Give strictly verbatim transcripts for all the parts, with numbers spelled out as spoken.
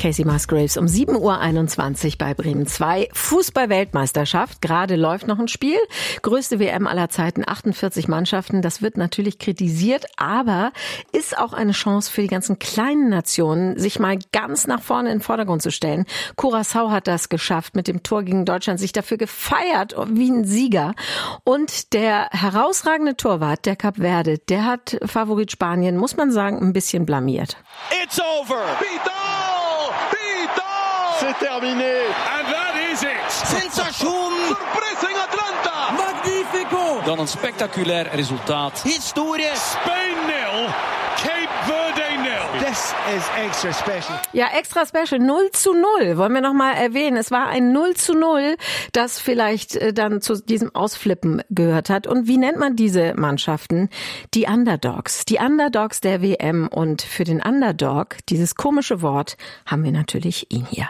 Casey Musgraves um sieben Uhr einundzwanzig bei Bremen zwei. Fußball-Weltmeisterschaft. Gerade läuft noch ein Spiel. Größte W M aller Zeiten, achtundvierzig Mannschaften. Das wird natürlich kritisiert, aber ist auch eine Chance für die ganzen kleinen Nationen, sich mal ganz nach vorne in den Vordergrund zu stellen. Curaçao hat das geschafft mit dem Tor gegen Deutschland, sich dafür gefeiert wie ein Sieger. Und der herausragende Torwart der Kap Verde, der hat Favorit Spanien, muss man sagen, ein bisschen blamiert. It's over. Vidal! Vidal! C'est terminé. And that is it. Sensation! Sorpresa in Atlanta! Magnifico! Dan een spectaculair resultaat. Historie! Spain nil, Cape Verde nil. This is extra special. Ja, extra special. null zu null, wollen wir noch mal erwähnen. Es war ein null zu null, das vielleicht äh, dann zu diesem Ausflippen gehört hat. Und wie nennt man diese Mannschaften? Die Underdogs. Die Underdogs der W M. Und für den Underdog, dieses komische Wort, haben wir natürlich ihn hier.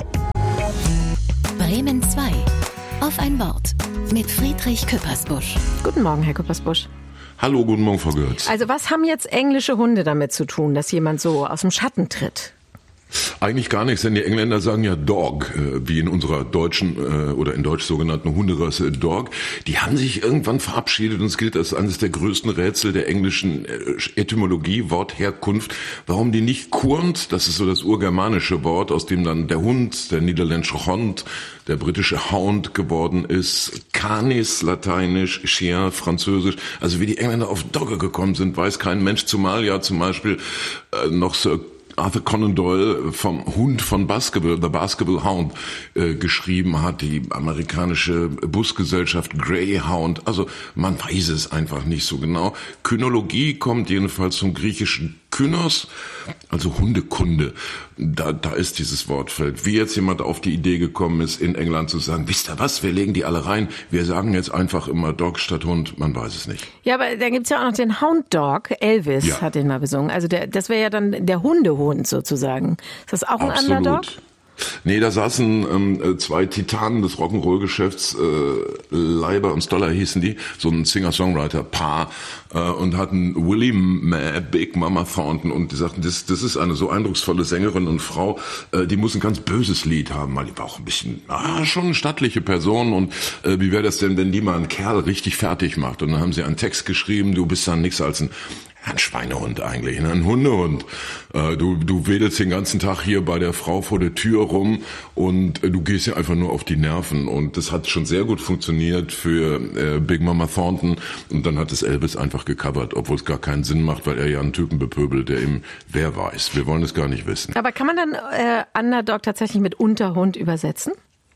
Bremen zwei. Auf ein Wort. Mit Friedrich Küppersbusch. Guten Morgen, Herr Küppersbusch. Hallo, guten Morgen, Frau Görz. Also was haben jetzt englische Hunde damit zu tun, dass jemand so aus dem Schatten tritt? Eigentlich gar nichts, denn die Engländer sagen ja Dog, äh, wie in unserer deutschen äh, oder in Deutsch sogenannten Hunderasse Dog. Die haben sich irgendwann verabschiedet und es gilt als eines der größten Rätsel der englischen äh, Etymologie, Wortherkunft, warum die nicht Kurnt, das ist so das urgermanische Wort, aus dem dann der Hund, der niederländische Hond, der britische Hound geworden ist, Canis, lateinisch, Chien, französisch, also wie die Engländer auf Dogge gekommen sind, weiß kein Mensch, zumal ja zum Beispiel äh, noch Sir Arthur Conan Doyle vom Hund von Baskerville, The Baskerville Hound, äh, geschrieben hat, die amerikanische Busgesellschaft Greyhound. Also man weiß es einfach nicht so genau. Kynologie kommt jedenfalls zum griechischen Kynos, also Hundekunde. Da, da ist dieses Wortfeld. Wie jetzt jemand auf die Idee gekommen ist, in England zu sagen, wisst ihr was, wir legen die alle rein. Wir sagen jetzt einfach immer Dog statt Hund. Man weiß es nicht. Ja, aber da gibt's ja auch noch den Hound Dog. Elvis ja. hat den mal besungen. Also der, das wäre ja dann der Hundehund sozusagen. Ist das auch ein Absolut. Underdog? Nee, da saßen ähm, zwei Titanen des Rock'n'Roll-Geschäfts, äh, Leiber und Stoller hießen die, so ein Singer-Songwriter-Paar, äh, und hatten Willie Ma, Big Mama Thornton, und die sagten, das, das ist eine so eindrucksvolle Sängerin und Frau, äh, die muss ein ganz böses Lied haben, weil die war auch ein bisschen, ah, schon eine stattliche Person, und äh, wie wäre das denn, wenn die mal einen Kerl richtig fertig macht? Und dann haben sie einen Text geschrieben, du bist dann nichts als ein Ein Schweinehund eigentlich, ne? Ein Hundehund. Äh, du, du wedelst den ganzen Tag hier bei der Frau vor der Tür rum und äh, du gehst ja einfach nur auf die Nerven. Und das hat schon sehr gut funktioniert für äh, Big Mama Thornton. Und dann hat es Elvis einfach gecovert, obwohl es gar keinen Sinn macht, weil er ja einen Typen bepöbelt, der ihm, wer weiß, wir wollen es gar nicht wissen. Aber kann man dann äh, Underdog tatsächlich mit Unterhund übersetzen?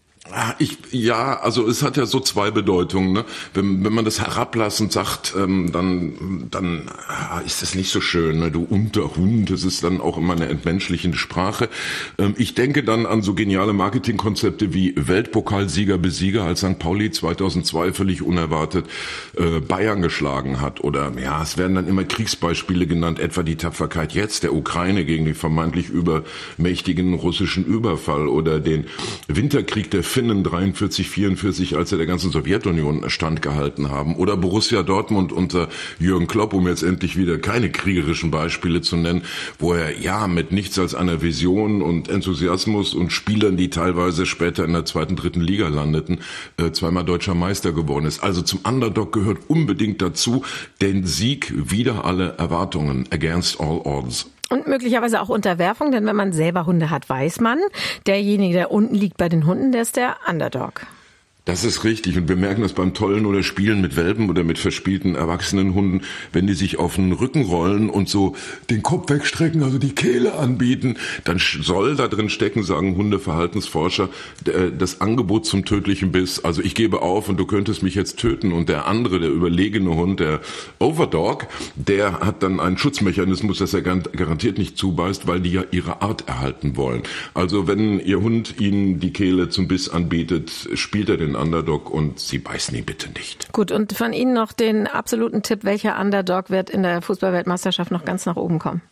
Ich, ja, also es hat ja so zwei Bedeutungen, ne? Wenn, wenn man das herablassend sagt, ähm, dann, dann ah, ist das nicht so schön, ne? Du Unterhund, das ist dann auch immer eine entmenschlichende Sprache. Ähm, ich denke dann an so geniale Marketingkonzepte wie Weltpokalsieger Besieger, als Sankt Pauli zweitausendzwei völlig unerwartet äh, Bayern geschlagen hat. Oder ja, es werden dann immer Kriegsbeispiele genannt, etwa die Tapferkeit jetzt der Ukraine gegen den vermeintlich übermächtigen russischen Überfall oder den Winterkrieg der Finnen dreiundvierzig, vierundvierzig, als er der ganzen Sowjetunion standgehalten haben. Oder Borussia Dortmund unter Jürgen Klopp, um jetzt endlich wieder keine kriegerischen Beispiele zu nennen, wo er ja mit nichts als einer Vision und Enthusiasmus und Spielern, die teilweise später in der zweiten, dritten Liga landeten, äh, zweimal deutscher Meister geworden ist. Also zum Underdog gehört unbedingt dazu, den Sieg wider alle Erwartungen, against all odds. Und möglicherweise auch Unterwerfung, denn wenn man selber Hunde hat, weiß man, derjenige, der unten liegt bei den Hunden, der ist der Underdog. Das ist richtig, und wir merken das beim Tollen oder Spielen mit Welpen oder mit verspielten erwachsenen Hunden, wenn die sich auf den Rücken rollen und so den Kopf wegstrecken, also die Kehle anbieten, dann soll da drin stecken, sagen Hundeverhaltensforscher, das Angebot zum tödlichen Biss. Also ich gebe auf und du könntest mich jetzt töten, und der andere, der überlegene Hund, der Overdog, der hat dann einen Schutzmechanismus, dass er garantiert nicht zubeißt, weil die ja ihre Art erhalten wollen. Also wenn Ihr Hund Ihnen die Kehle zum Biss anbietet, spielt er den Underdog und Sie beißen ihn bitte nicht. Gut, und von Ihnen noch den absoluten Tipp, welcher Underdog wird in der Fußball-Weltmeisterschaft noch ganz nach oben kommen?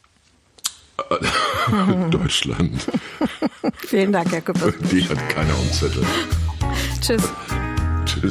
Deutschland. Vielen Dank, Herr Küppersbusch. Die hat keiner am Zettel. Tschüss. Tschüss.